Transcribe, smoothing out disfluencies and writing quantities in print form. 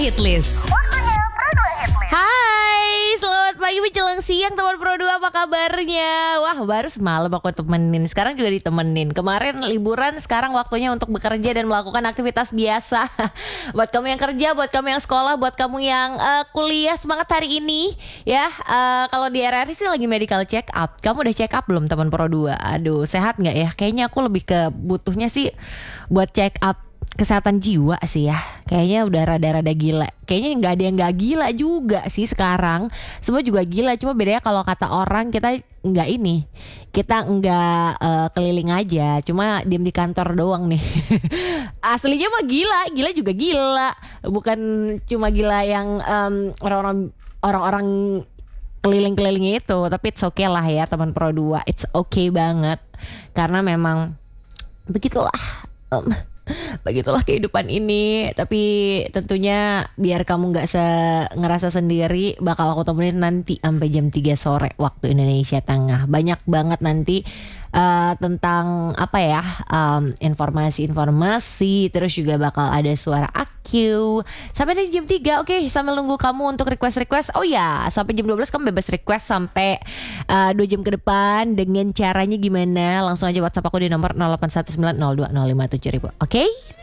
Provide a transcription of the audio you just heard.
Hitlist. Hai, selamat pagi menjelang siang teman Pro 2, apa kabarnya? Wah, baru semalam aku temenin, sekarang juga ditemenin. Kemarin liburan, sekarang waktunya untuk bekerja dan melakukan aktivitas biasa. Buat kamu yang kerja, buat kamu yang sekolah, buat kamu yang kuliah, semangat hari ini ya. Kalau di RRI sih lagi medical check up. Kamu udah check up belum teman Pro 2? Aduh, sehat gak ya? Kayaknya aku lebih ke butuhnya sih buat check up kesehatan jiwa sih ya. Kayaknya udah rada-rada gila. Kayaknya nggak ada yang nggak gila juga sih sekarang. Semua juga gila. Cuma bedanya kalau kata orang kita nggak ini. Kita nggak keliling aja. Cuma diem di kantor doang nih. Aslinya mah gila. Gila juga gila. Bukan cuma gila yang orang-orang keliling-keliling itu. Tapi it's okay lah ya teman Pro 2. It's okay banget. Karena memang begitulah. Begitulah kehidupan ini. Tapi tentunya biar kamu gak ngerasa sendiri, bakal aku temenin nanti sampai jam 3 sore waktu Indonesia Tengah. Banyak banget nanti tentang apa ya, informasi-informasi. Terus juga bakal ada suara AQ sampai dari jam 3. Oke, sambil nunggu kamu untuk request. Oh ya, sampai jam 12 kamu bebas request sampai 2 jam ke depan. Dengan caranya gimana? Langsung aja WhatsApp aku di nomor 081902057000. Oke?